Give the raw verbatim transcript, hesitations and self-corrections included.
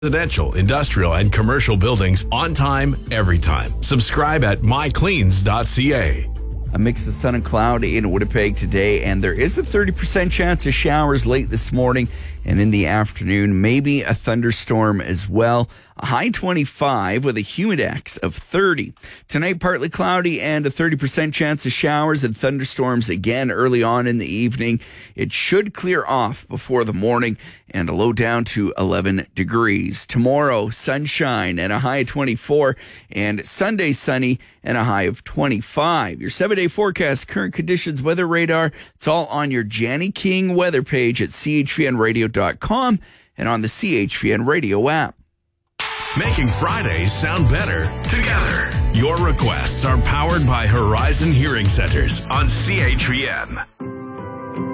Residential, industrial, and commercial buildings on time, every time. Subscribe at my cleans dot c a. A mix of sun and cloud in Winnipeg today, and there is a thirty percent chance of showers late this morning and in the afternoon. Maybe a thunderstorm as well. A high twenty-five with a humidex of thirty. Tonight, partly cloudy and a thirty percent chance of showers and thunderstorms again early on in the evening. It should clear off before the morning and a low down to eleven degrees. Tomorrow, sunshine and a high of twenty-four, and Sunday sunny and a high of twenty-five. Your seven-day forecast, current conditions, weather radar, it's all on your Janny King weather page at c h v n radio dot com and on the C H V N Radio app. Making Fridays sound better together. Your requests are powered by Horizon Hearing Centers on C H V N.